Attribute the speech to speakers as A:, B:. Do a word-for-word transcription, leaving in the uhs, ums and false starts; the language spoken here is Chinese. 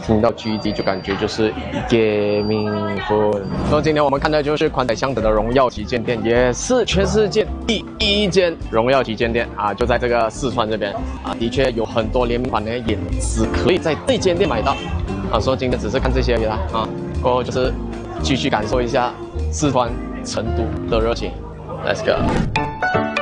A: 听到 G D 就感觉就是 gaming phone。所以今天我们看的就是宽带箱子的荣耀旗舰店，也是全世界第一间荣耀旗舰店啊，就在这个四川这边啊，的确有很多联名款呢，也只可以在这间店买到啊。所以今天只是看这些而已啦啊，过后就是继续感受一下四川成都的热情 ，Let's go。